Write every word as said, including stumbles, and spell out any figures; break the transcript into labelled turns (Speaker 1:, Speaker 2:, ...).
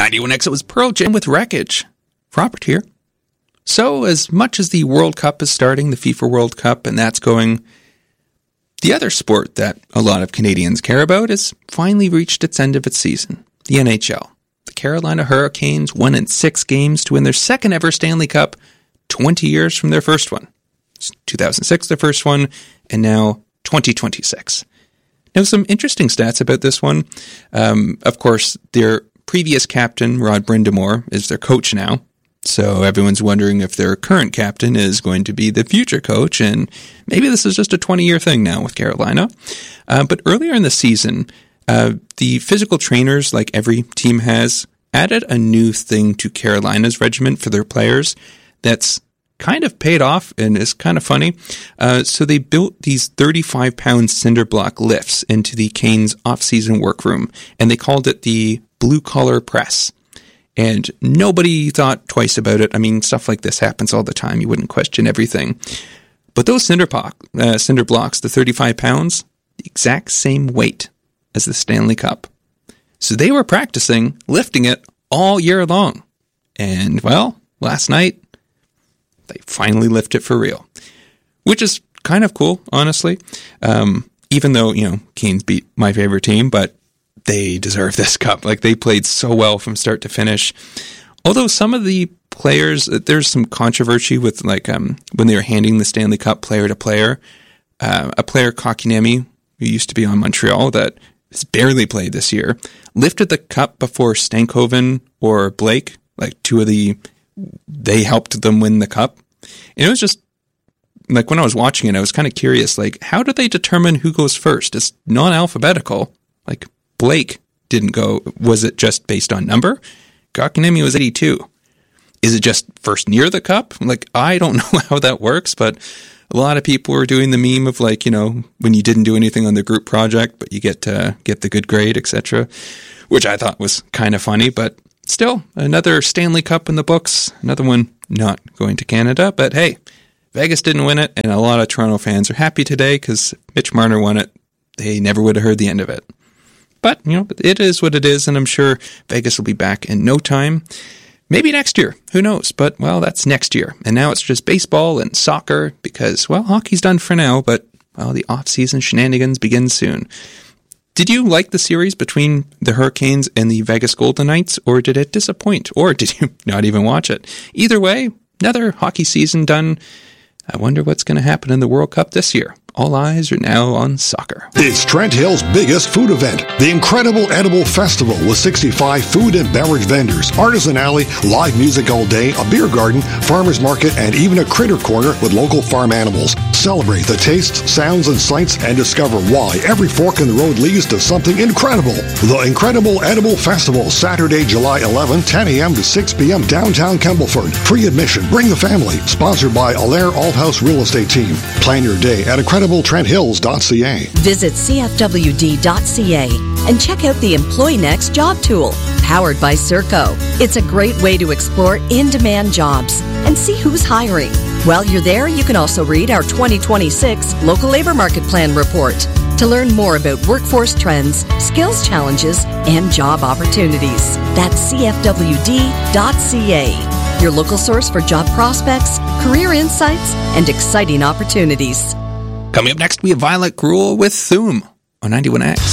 Speaker 1: ninety-one X, it was Pearl Jam with Wreckage. Robert here. So, as much as the World Cup is starting, the FIFA World Cup, and that's going, the other sport that a lot of Canadians care about has finally reached its end of its season, the N H L. The Carolina Hurricanes won in six games to win their second ever Stanley Cup twenty years from their first one. It's two thousand six, their first one, and now twenty twenty-six. Now, some interesting stats about this one. Um, of course, their previous captain, Rod Brind'Amour, is their coach now. So everyone's wondering if their current captain is going to be the future coach, and maybe this is just a twenty-year thing now with Carolina. Uh, but earlier in the season, uh, the physical trainers, like every team has, added a new thing to Carolina's regimen for their players that's kind of paid off and is kind of funny. Uh, so they built these thirty-five pound cinder block lifts into the Canes off-season workroom, and they called it the Blue Collar Press. And nobody thought twice about it. I mean, stuff like this happens all the time. You wouldn't question everything. But those cinder, block, uh, cinder blocks, the thirty-five pounds, the exact same weight as the Stanley Cup. So they were practicing lifting it all year long. And, well, last night, they finally lift it for real. Which is kind of cool, honestly. Um, even though, you know, Canes beat my favorite team, but they deserve this cup. Like, they played so well from start to finish. Although some of the players, there's some controversy with, like, um, when they were handing the Stanley Cup player to player. Uh, a player, Kotkaniemi, who used to be on Montreal, that has barely played this year, lifted the cup before Stankoven or Blake, like two of the, they helped them win the cup. And it was just, like, when I was watching it, I was kind of curious, like, how do they determine who goes first? It's non-alphabetical. Like, Blake didn't go. Was it just based on number? Kotkaniemi was eighty-two. Is it just first near the cup? Like, I don't know how that works, but a lot of people were doing the meme of, like, you know, when you didn't do anything on the group project, but you get to get the good grade, et cetera, which I thought was kind of funny. But still, another Stanley Cup in the books. Another one not going to Canada. But hey, Vegas didn't win it, and a lot of Toronto fans are happy today because Mitch Marner won it. They never would have heard the end of it. But, you know, it is what it is, and I'm sure Vegas will be back in no time. Maybe next year. Who knows? But, well, that's next year. And now it's just baseball and soccer because, well, hockey's done for now, but, well, the off-season shenanigans begin soon. Did you like the series between the Hurricanes and the Vegas Golden Knights, or did it disappoint? Or did you not even watch it? Either way, another hockey season done. I wonder what's going to happen in the World Cup this year. All eyes are now on soccer.
Speaker 2: It's Trent Hill's biggest food event, the Incredible Edible Festival, with sixty-five food and beverage vendors, artisan alley, live music all day, a beer garden, farmers market, and even a critter corner with local farm animals. Celebrate the tastes, sounds, and sights, and discover why every fork in the road leads to something incredible. The Incredible Edible Festival, Saturday, July eleventh, ten a.m. to six p.m. downtown Campbellford. Free admission. Bring the family. Sponsored by Allaire Althouse Real Estate Team. Plan your day at incredible trent hills dot c a.
Speaker 3: Visit c f w d dot c a and check out the Employ Next job tool, powered by Serco. It's a great way to explore in-demand jobs and see who's hiring. While you're there, you can also read our twenty twenty-six Local Labor Market Plan report to learn more about workforce trends, skills challenges, and job opportunities. That's c f w d dot c a, your local source for job prospects, career insights, and exciting opportunities.
Speaker 1: Coming up next, we have Violet Gruel with Thume on ninety-one X.